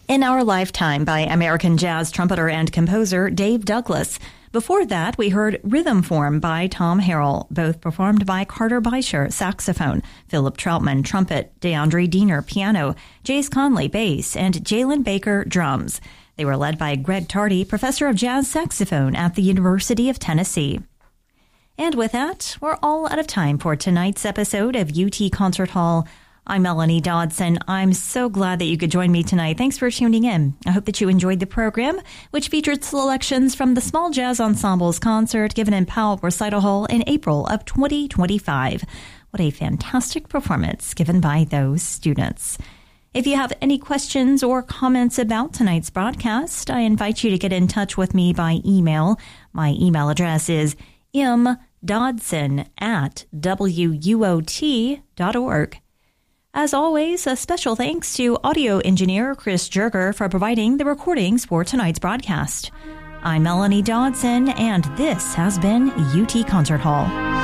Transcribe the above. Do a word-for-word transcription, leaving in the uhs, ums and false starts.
In Our Lifetime by American jazz trumpeter and composer Dave Douglas. Before that, we heard Rhythm Form by Tom Harrell, both performed by Carter Beischer, saxophone, Philip Troutman, trumpet, DeAndre Diener, piano, Jace Conley, bass, and Jalen Baker, drums. They were led by Greg Tardy, professor of jazz saxophone at the University of Tennessee. And with that, we're all out of time for tonight's episode of U T Concert Hall. I'm Melanie Dodson. I'm so glad that you could join me tonight. Thanks for tuning in. I hope that you enjoyed the program, which featured selections from the Small Jazz Ensemble's concert given in Powell Recital Hall in April of twenty twenty-five. What a fantastic performance given by those students. If you have any questions or comments about tonight's broadcast, I invite you to get in touch with me by email. My email address is mdodson at w u o t dot org. As always, a special thanks to audio engineer Chris Jerger for providing the recordings for tonight's broadcast. I'm Melanie Dodson, and this has been U T Concert Hall.